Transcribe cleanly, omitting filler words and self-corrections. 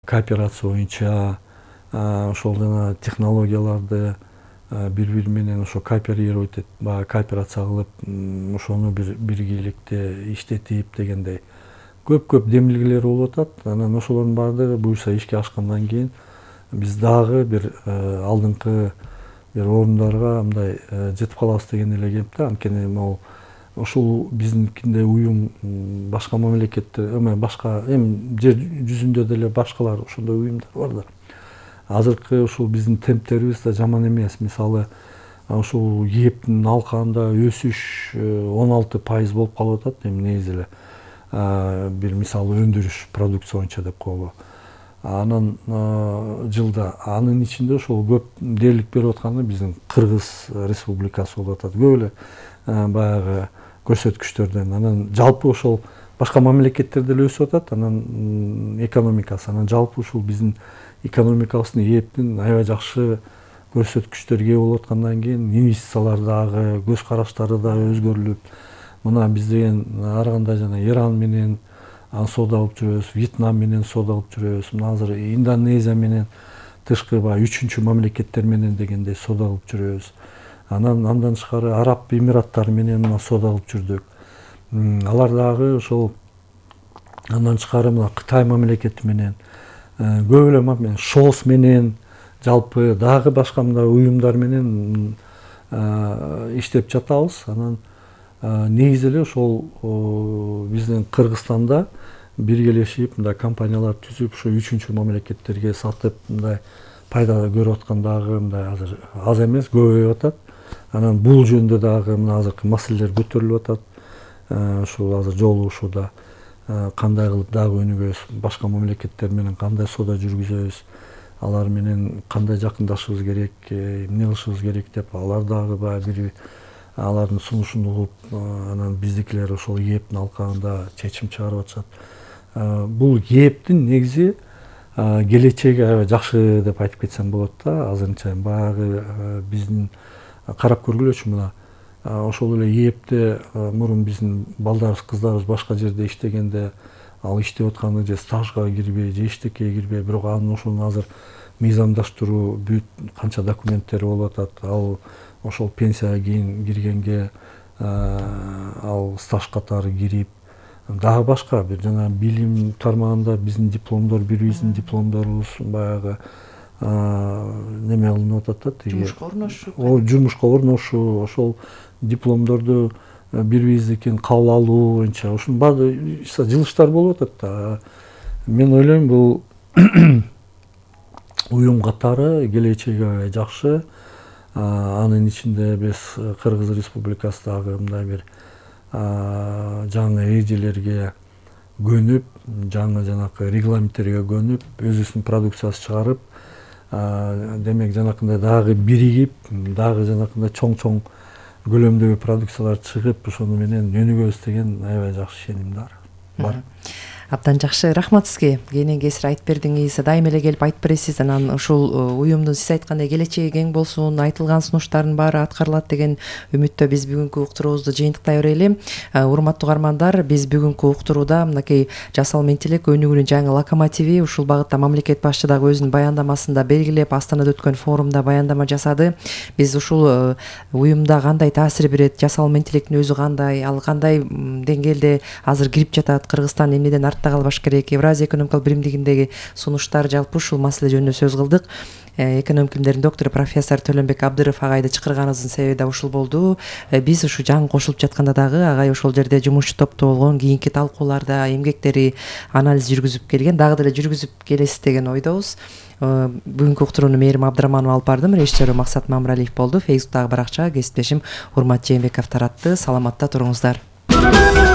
кооперация боюнча ошол жана технологияларды бири менен ошо кооперировать этип, баягы кооперация кылып, ошону биргеликте иштетип дегендей көп демилгелер болуп атат. Анан ошолордун баардыгы буюрса ишке ашкандан кийин биз дагы бир алдыңкы бир орундарга мындай жетип калабыз деген элегем да. Анткени могу ушул биздикиндей уюм башка мамлекеттер, башка жер жүзүндө деле башкалар ошондой уюмдар бар да. Азыркы ушул биздин темптерибиз да жаман эмес. Мисалы, ушул ээптин алкагында өсүш 16% болуп калып атат. Негизи эле бир мисалы өндүрүш продукция боюнча деп коелу. Анан жылда анын ичинде ошол көп дээрлик берип атканы биздин Кыргыз Республикасы болуп атат. Көп эле баягы көрсөткүчтөрдөн. Анан жалпы ошол башка мамлекеттерде эле өсүп атат. Анан экономикасы, анан жалпы ушул биздин экономикабыздын ээптин аябай жакшы көрсөткүчтөргө ээ болуп аткандан кийин инвестициялар дагы, көз караштары да өзгөрүлүп, мына биз деген ар кандай жана Иран менен соода кылып жүрөбүз, Вьетнам менен соода кылып жүрөбүз. Мына азыр Индонезия менен тышкы баягы 3-чү мамлекеттер менен дегендей соода кылып жүрөбүз. Андан тышкары Араб Эмираттары менен мына соода кылып жүрдүк. Алар дагы ошол андан тышкары мына Кытай мамлекети менен көп эле ШОС менен жалпы дагы башка мындай уюмдар менен иштеп жатабыз. Анан негизи эле ошол биздин Кыргызстанда биргелешип мындай компаниялар түзүп, ошо 3-чү мамлекеттерге сатып мындай пайда көрүп аткан дагы мындай азыр аз эмес, көбөйүп атат. Анан бул жөнүндө дагы мына азыркы маселелер көтөрүлүп атат. Ушул азыр жолугушууда кандай кылып дагы өнүгөбүз, башка мамлекеттер менен кандай соода жүргүзөбүз, алар менен кандай жакындашыбыз керек, эмне кылышыбыз керек деп алар дагы баягы алардын сунушун угуп, анан биздикилер ошол ээптин алкагында чечим чыгарып атышат. Бул ээптин негизи келечеги аябай жакшы деп айтып кетсем болот да. Азырынча баягы биздин карап көргүлөчү мына ошол эле ээпте мурун биздин балдарыбыз, кыздарыбыз башка жерде иштегенде ал иштеп атканы же стажга кирбей, же эчтекеге кирбей, бирок анын ошону азыр мыйзамдаштыруу бүт канча документтери болуп атат. Ал ошол пенсияга кийин киргенге ал стаж катары кирип, дагы башка бир жана билим тармагында биздин дипломдор, бирибиздин дипломдорубуз баягы неме кылынып атат да, жумушка орношуп. Жумушка орношуу, ошол дипломдорду бирибиздикин кабыл алуу боюнча ушунун баардык жылыштар болуп атат да. Мен ойлойм бул уюм катары келечеги аябай жакшы. Анын ичинде биз Кыргыз Республикасы дагы мындай бир жаңы эрежелерге көнүп, жаңы жанакы регламенттерге көнүп, өзүбүздүн продукциясын чыгарып, демек жанакындай дагы биригип, дагы жанакындай чоң көлөмдөгү продукциялар чыгып, ошону менен өнүгөбүз деген аябай жакшы ишеним бар. Абдан жакшы, рахмат сизге. Кенен кесир айтып бердиңиз, дайыма эле келип айтып бересиз. Анан ушул уюмдун сиз айткандай келечеги кең болсун, айтылган сунуштардын баары аткарылат деген үмүттө биз бүгүнкү уктуруубузду жыйынтыктай берели. Урматтуу угармандар, биз бүгүнкү уктурууда мынакей жасалма интеллект өнүгүүнүн жаңы локомотиви, ушул багытта мамлекет башчы дагы өзүнүн баяндамасында белгилеп, Астанада өткөн форумда баяндама жасады. Биз ушул уюмда кандай таасир берет, жасалма интеллекттин өзү кандай, ал кандай деңгээлде азыр кирип жатат, Кыргызстан эмнеден артта калбаш керек, Евразия экономикалык биримдигиндеги сунуштар, жалпы ушул маселе жөнүндө сөз кылдык. Экономика илимдеринин доктору профессор Төлөнбек Абдыров агайды чакырганыбыздын себеби да ушул болду. Биз ушу жаңы кошулуп жатканда дагы агай ошол жерде жумушчу топто болгон, кийинки талкууларда эмгектери анализ жүргүзүп келген, дагы деле жүргүзүп келесиз деген ойдобуз. Бүгүнкү уктурууну Мээрим Абдыраманова алып бардым, режиссеру Максат Мамыралиев болду. Фейсбуктагы баракчага кесиптешим Урмат Жээнбеков таратты. Саламатта туруңуздар.